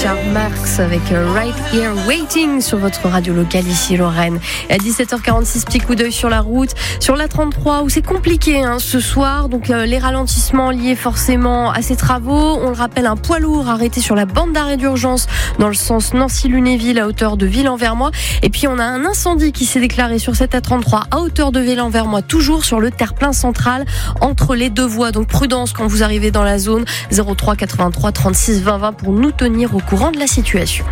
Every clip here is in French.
Richard Marx avec Right Here Waiting sur votre radio locale ici Lorraine. Et à 17h46, petit coup d'œil sur la route, sur la 33 où c'est compliqué ce soir. Donc les ralentissements liés forcément à ces travaux. On le rappelle, un poids lourd arrêté sur la bande d'arrêt d'urgence dans le sens Nancy-Lunéville à hauteur de Ville-en-Vermois. Et puis on a un incendie qui s'est déclaré sur cette A33 à hauteur de Ville-en-Vermois, toujours sur le terre-plein central entre les deux voies. Donc prudence quand vous arrivez dans la zone. 03 83 36 20 20 pour nous tenir au courant de la situation.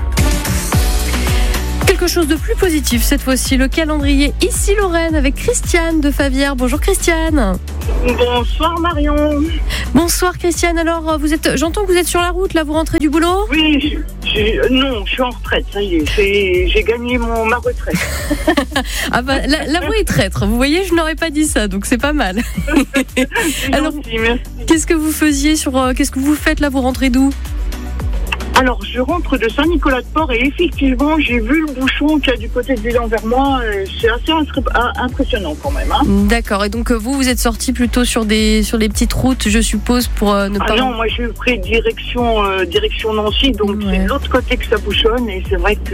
Quelque chose de plus positif cette fois-ci, le calendrier ici Lorraine avec Christiane de Favières. Bonjour Christiane. Bonsoir Marion. Bonsoir Christiane. Alors j'entends que vous êtes sur la route là, vous rentrez du boulot ? Oui, non, je suis en retraite, ça y est, j'ai gagné ma retraite. Ah bah la voix est traître. Vous voyez, je n'aurais pas dit ça, donc c'est pas mal. Alors, merci. qu'est-ce que vous faisiez qu'est-ce que vous faites là ? Vous rentrez d'où ? Alors, je rentre de Saint-Nicolas-de-Port et effectivement, j'ai vu le bouchon qu'il y a du côté de Ville-en-Vermois. C'est assez impressionnant quand même. D'accord. Et donc, vous êtes sorti plutôt sur les petites routes, je suppose, pour ne pas... Non, moi, j'ai pris direction Nancy, donc c'est de l'autre côté que ça bouchonne. Et c'est vrai que,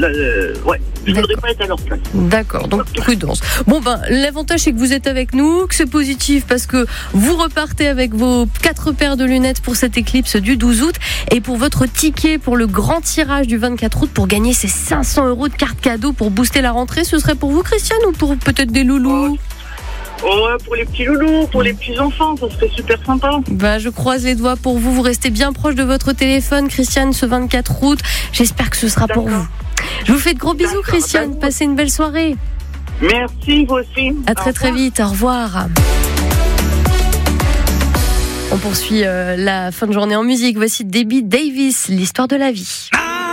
je ne voudrais pas être à leur place. D'accord, donc prudence. Bon, l'avantage, c'est que vous êtes avec nous, que c'est positif parce que vous repartez avec vos 4 paires de lunettes pour cette éclipse du 12 août et pour votre ticket pour le grand tirage du 24 août pour gagner ces 500 € de carte cadeau pour booster la rentrée. Ce serait pour vous, Christiane, ou pour peut-être des loulous ? Pour les petits loulous, pour les petits enfants, ça serait super sympa. Je croise les doigts pour vous. Vous restez bien proche de votre téléphone, Christiane, ce 24 août. J'espère que ce sera pour vous. Je vous fais de gros bisous, Christiane. Passez une belle soirée. Merci, vous aussi. À très vite. Au revoir. On poursuit la fin de journée en musique. Voici Debbie Davis, l'histoire de la vie.